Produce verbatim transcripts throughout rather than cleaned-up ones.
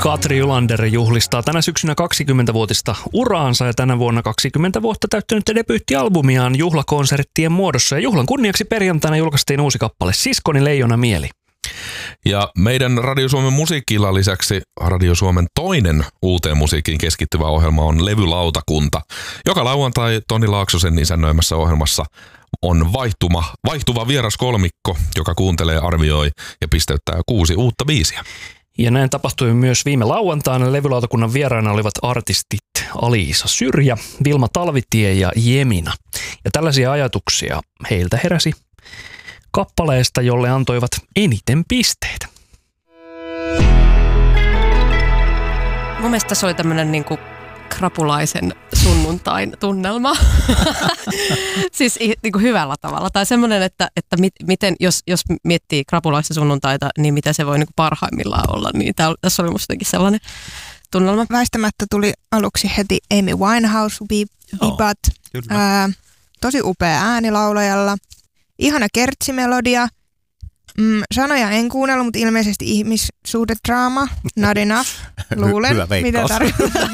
Katri Ylander juhlistaa tänä syksynä kaksikymmentävuotista uraansa ja tänä vuonna kaksikymmentä vuotta täyttänyt debyyttialbumiaan juhlakonserttien muodossa. Ja juhlan kunniaksi perjantaina julkaistiin uusi kappale Siskoni Leijona Mieli. Ja meidän Radio Suomen musiikkiillan lisäksi Radio Suomen toinen uuteen musiikkiin keskittyvä ohjelma on Levylautakunta. Joka lauantai Toni Laaksosen isännöimässä ohjelmassa on vaihtuma, vaihtuva vieras kolmikko, joka kuuntelee, arvioi ja pisteyttää kuusi uutta biisiä. Ja näin tapahtui myös viime lauantaina. Levylautakunnan vieraina olivat artistit Ali-Iisa Syrjä, Vilma Talvitie ja Jemina. Ja tällaisia ajatuksia heiltä heräsi kappaleesta, jolle antoivat eniten pisteitä. Mun mielestä se oli tämmönen niinku krapulaisen sunnuntain tunnelma. Siis niinku hyvällä tavalla. Tai semmoinen, että, että mit, miten, jos, jos miettii krapulaista sunnuntaita, niin mitä se voi niinku parhaimmillaan olla. Niin tää, tässä oli musta jotenkin sellainen tunnelma. Väistämättä tuli aluksi heti Amy Winehouse vibat. Oh, Ää, tosi upea ääni laulajalla. Ihana kertsimelodia. Mm, sanoja en kuunnellut, mutta ilmeisesti ihmissuhdedraama. Not enough. Luulen. Hyvä veikkaus. Mitä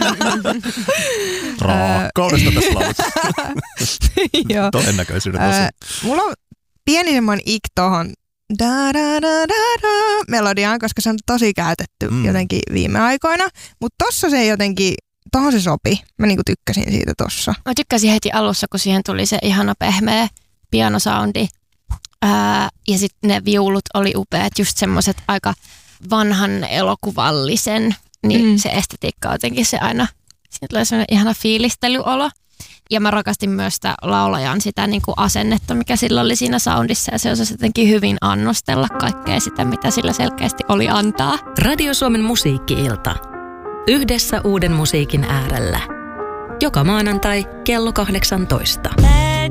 Raakkaudesta tässä laulussa. Todennäköisyyden tosi. Mulla on pieni semmoinen ik tohon melodiaan, koska se on tosi käytetty mm. jotenkin viime aikoina. Mutta tossa se jotenkin, tohon se sopi. Mä niinku tykkäsin siitä tossa. Mä tykkäsin heti alussa, kun siihen tuli se ihana pehmeä pianosoundi. Ää, ja sitten ne viulut oli upeat, just semmoiset aika vanhan elokuvallisen, niin mm. se estetiikka on jotenkin se aina, siinä tulee semmoinen ihana fiilistelyolo. Ja mä rakastin myös sitä laulajan sitä niin kuin asennetta, mikä sillä oli siinä soundissa, ja se osasi jotenkin hyvin annostella kaikkea sitä, mitä sillä selkeästi oli antaa. Radio Suomen musiikki-ilta. Yhdessä uuden musiikin äärellä. Joka maanantai kello kahdeksantoista.